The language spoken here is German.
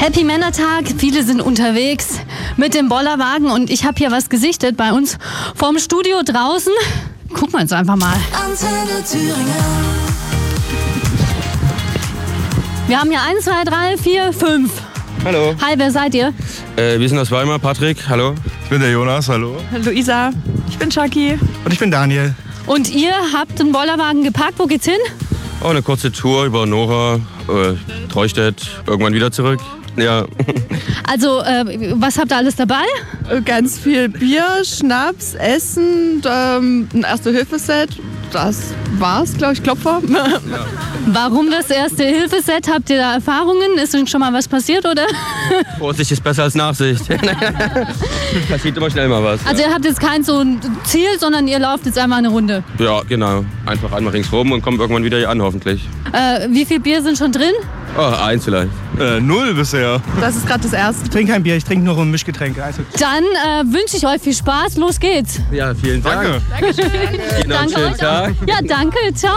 Happy Männertag, viele sind unterwegs mit dem Bollerwagen und ich habe hier was gesichtet bei uns vorm Studio draußen. Gucken wir uns einfach mal. Antenne Thüringen. Wir haben hier 1, 2, 3, 4, 5. Hallo. Hi, wer seid ihr? Wir sind aus Weimar. Patrick, hallo. Ich bin der Jonas, hallo. Luisa, ich bin Chucky. Und ich bin Daniel. Und ihr habt einen Bollerwagen gepackt. Wo geht's hin? Oh, eine kurze Tour über Nora, Treustedt, irgendwann wieder zurück. Ja. Also, was habt ihr alles dabei? Ganz viel Bier, Schnaps, Essen, ein Erste-Hilfe-Set. Das war's, glaube ich, Klopfer. Warum das Erste-Hilfe-Set? Habt ihr da Erfahrungen? Ist denn schon mal was passiert, oder? Vorsicht ist besser als Nachsicht. Passiert immer schnell mal was. Also ihr habt jetzt kein so ein Ziel, sondern ihr lauft jetzt einmal eine Runde. Ja, genau. Einfach einmal ringsrum und kommt irgendwann wieder hier an, hoffentlich. Wie viel Bier sind schon drin? Oh, 1 vielleicht. 0 bisher. Das ist gerade das Erste. Ich trinke kein Bier, ich trinke nur Mischgetränke. Also Dann wünsche ich euch viel Spaß. Los geht's. Ja, vielen Dank. danke. Ihnen noch einen schönen euch Tag. auch. Ja, danke. Ciao.